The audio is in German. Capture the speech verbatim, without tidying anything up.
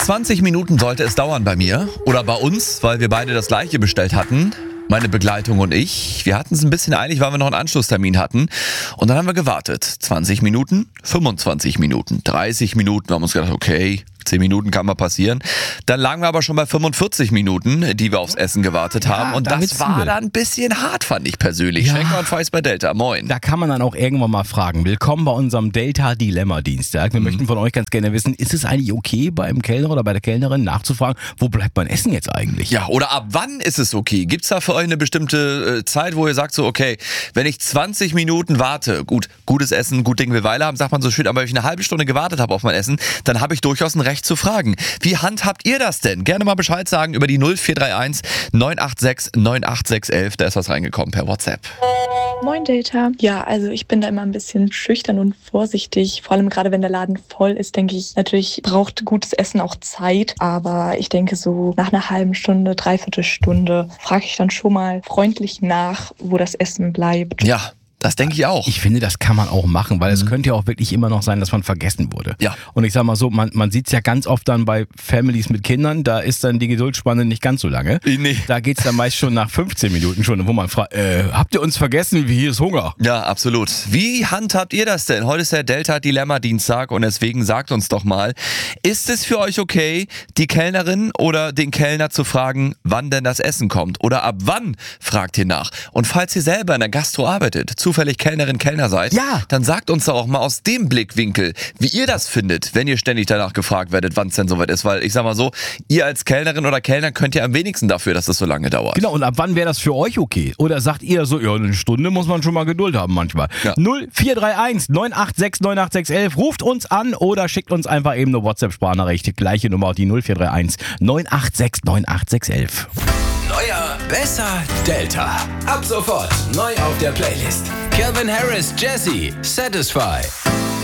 zwanzig Minuten sollte es dauern bei mir oder bei uns, weil wir beide das gleiche bestellt hatten. Meine Begleitung und ich. Wir hatten es ein bisschen eilig, weil wir noch einen Anschlusstermin hatten. Und dann haben wir gewartet. zwanzig Minuten, fünfundzwanzig Minuten, dreißig Minuten. Wir haben uns gedacht, okay, zehn Minuten kann mal passieren. Dann lagen wir aber schon bei fünfundvierzig Minuten, die wir aufs Essen gewartet haben. Ja, und das war dann ein bisschen hart, fand ich persönlich. Ja. Schenker und Feist bei Delta, moin. Da kann man dann auch irgendwann mal fragen. Willkommen bei unserem Delta-Dilemma-Dienstag. Wir Mhm. möchten von euch ganz gerne wissen, ist es eigentlich okay, beim Kellner oder bei der Kellnerin nachzufragen, wo bleibt mein Essen jetzt eigentlich? Ja, oder ab wann ist es okay? Gibt's da für euch eine bestimmte äh, Zeit, wo ihr sagt so, okay, wenn ich zwanzig Minuten warte, gut, gutes Essen, gut Ding will Weile haben, sagt man so schön, aber wenn ich eine halbe Stunde gewartet habe auf mein Essen, dann habe ich durchaus ein Recht zu fragen. Wie handhabt ihr das denn? Gerne mal Bescheid sagen über die null vier drei eins neun acht sechs neun acht sechs eins. Da ist was reingekommen per WhatsApp. Moin Delta. Ja, also ich bin da immer ein bisschen schüchtern und vorsichtig. Vor allem gerade wenn der Laden voll ist, denke ich, natürlich braucht gutes Essen auch Zeit. Aber ich denke so nach einer halben Stunde, dreiviertel Stunde frage ich dann schon mal freundlich nach, wo das Essen bleibt. Ja. Das denke ich auch. Ich finde, das kann man auch machen, weil es könnte ja auch wirklich immer noch sein, dass man vergessen wurde. Ja. Und ich sag mal so, man, man sieht es ja ganz oft dann bei Families mit Kindern, da ist dann die Geduldsspanne nicht ganz so lange. Nee. Da geht es dann meist schon nach fünfzehn Minuten schon, wo man fragt, äh, habt ihr uns vergessen, wie hier ist Hunger? Ja, absolut. Wie handhabt ihr das denn? Heute ist der Delta-Dilemma-Dienstag und deswegen sagt uns doch mal, ist es für euch okay, die Kellnerin oder den Kellner zu fragen, wann denn das Essen kommt? Oder ab wann fragt ihr nach? Und falls ihr selber in der Gastro arbeitet, zufällig Kellnerin, Kellner seid, Ja. dann sagt uns doch auch mal aus dem Blickwinkel, wie ihr das findet, wenn ihr ständig danach gefragt werdet, wann es denn soweit ist. Weil ich sag mal so, ihr als Kellnerin oder Kellner könnt ja am wenigsten dafür, dass es so lange dauert. Genau, und ab wann wäre das für euch okay? Oder sagt ihr so, ja, eine Stunde muss man schon mal Geduld haben manchmal. Ja. null vier drei eins neun acht sechs neun acht sechs eins, ruft uns an oder schickt uns einfach eben eine WhatsApp-Sprachnachricht. Gleiche Nummer auf die null vier drei eins neun acht sechs neun acht sechs eins. Neuer, besser, Delta. Ab sofort neu auf der Playlist. Calvin Harris, Jesse, Satisfy.